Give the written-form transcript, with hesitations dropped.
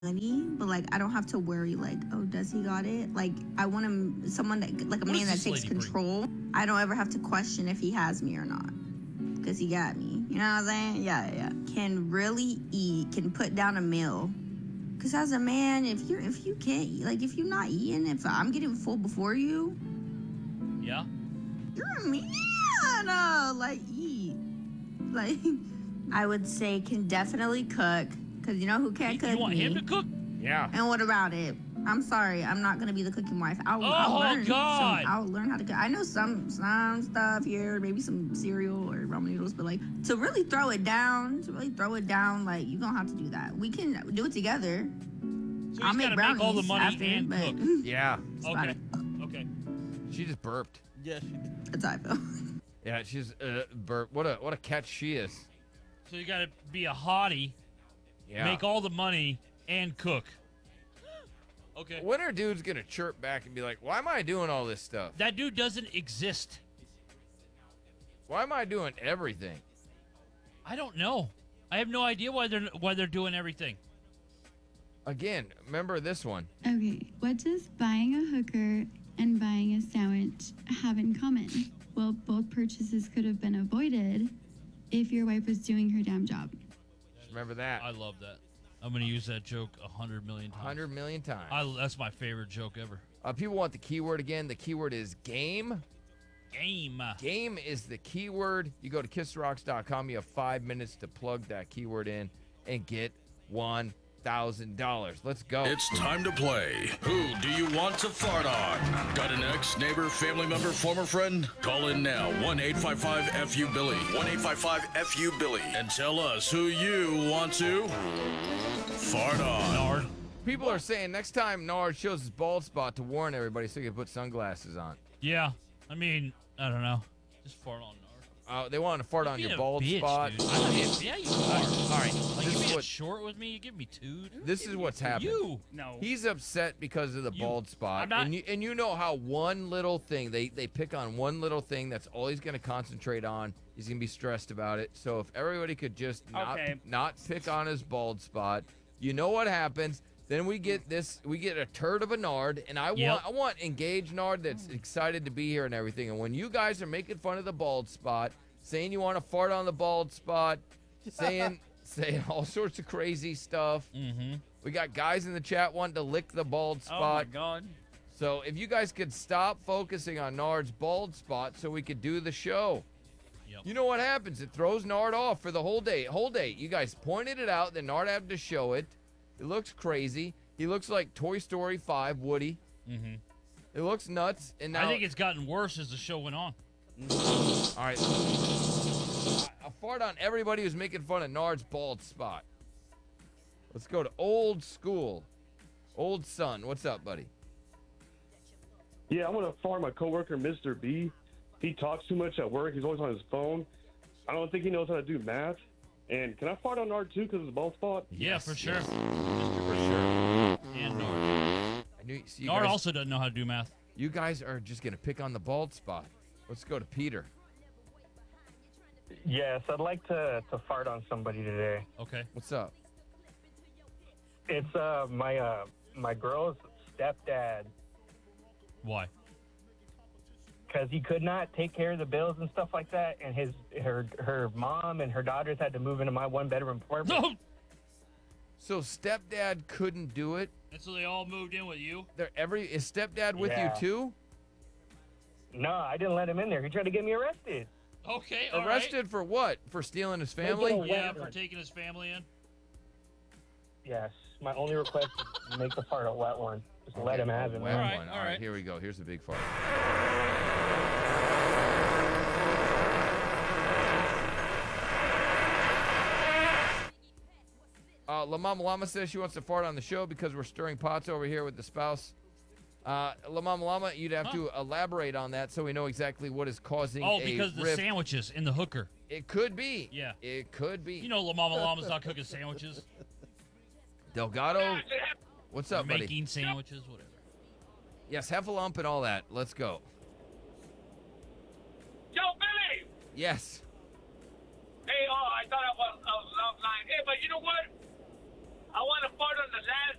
money, but like I don't have to worry like, oh, does he got it? Like I want him someone that like a What man that does this takes lady bring? control. I don't ever have to question if he has me or not because he got me. You know what I'm saying? Yeah. Can really eat, can put down a meal. Cause as a man, if you can't eat, like if you're not eating, if I'm getting full before you, Yeah. you're a man. Like eat. Like I would say can definitely cook. Cause you know who can't cook? You want me. him to cook? Yeah. And what about it? I'm sorry, I'm not gonna be the cooking wife. I'll learn. God. I'll learn how to cook. I know some stuff here, maybe some cereal or ramen noodles, but like to really throw it down, like you're gonna have to do that. We can do it together. So I'll he's make gotta brownies make all the money after, and but cook. Yeah. Okay. Okay. She just burped. Yeah, she did. that's how I feel. Yeah, she's burped. What a catch she is. So you gotta be a hottie, Yeah. make all the money, and cook. Okay. When are dudes gonna chirp back and be like, why am I doing all this stuff? That dude doesn't exist. Why am I doing everything? I don't know. I have no idea why they're doing everything. Again, remember this one. Okay, what does buying a hooker and buying a sandwich have in common? Well, both purchases could have been avoided if your wife was doing her damn job. Remember that. I love that. I'm gonna use that joke 100 million times. 100 million times. That's my favorite joke ever. People want the keyword again. The keyword is game. Game. Game is the keyword. You go to kissrocks.com. You have 5 minutes to plug that keyword in and get $1,000. Let's go. It's time to play. Who do you want to fart on? Got an ex, neighbor, family member, former friend? Call in now. 1-855-FU-BILLY. 1-855-FU-BILLY. And tell us who you want to fart on. Nard. People are saying next time Nard shows his bald spot to warn everybody so he can put sunglasses on. Yeah. I mean, I don't know. Just fart on Nard. They want to fart on You're your being a bald bitch, spot. dude. I mean, yeah, you are. All right. Like, This you is being what short with me. You give me two. this is what's happened. You. No. He's upset because of the bald spot. I'm not- And you know how one little thing, they pick on one little thing, that's all he's going to concentrate on. He's going to be stressed about it. So if everybody could just not pick on his bald spot, you know what happens? Then we get a turd of a Nard, and I want engaged Nard that's excited to be here and everything. And when you guys are making fun of the bald spot, saying you want to fart on the bald spot, saying all sorts of crazy stuff. Mm-hmm. We got guys in the chat wanting to lick the bald Oh my spot. God. So if you guys could stop focusing on Nard's bald spot so we could do the show. Yep. You know what happens? It throws Nard off for the whole day. You guys pointed it out, then Nard had to show it. It looks crazy. He looks like Toy Story 5 Woody. Mm-hmm. It looks nuts. And now I think it's gotten worse as the show went on. all right. I'll fart on everybody who's making fun of Nard's bald spot. Let's go to old school. Old son, what's up, buddy? Yeah, I want to fart my coworker, Mr. B. He talks too much at work. He's always on his phone. I don't think he knows how to do math. And can I fart on Nard too because of the bald spot? Yeah, for sure. For sure. And Nard. I knew, see, you Nard guys, also doesn't know how to do math. you guys are just going to pick on the bald spot. Let's go to Peter. Yes, I'd like to fart on somebody today. Okay. What's up? It's my girl's stepdad, Why? because he could not take care of the bills and stuff like that, and her mom and her daughters had to move into my one-bedroom apartment. No. So stepdad couldn't do it. And so they all moved in with you? Is stepdad with Yeah. you too? No, I didn't let him in there. He tried to get me arrested. Okay, all right. Arrested for what? For stealing his family? Making a Yeah, wet for one. taking his family in. Yes, my only request is make the fart a wet one. Just let him have it. Wet All right, one. all All right, right. here we go. Here's the big fart. La Mama Llama says she wants to fart on the show because we're stirring pots over here with the spouse. La Mama Llama, you'd have to elaborate on that so we know exactly what is causing Oh, a because the rift. sandwiches in the hooker. It could be. Yeah. It could be. You know La Mama Llama's not cooking sandwiches. Delgado, what's up, buddy? Making sandwiches, whatever. Yes, Heffalump and all that. Let's go. Yo, Billy! Yes. Hey, I thought I was offline. Hey, but you know what? I want to fart on the last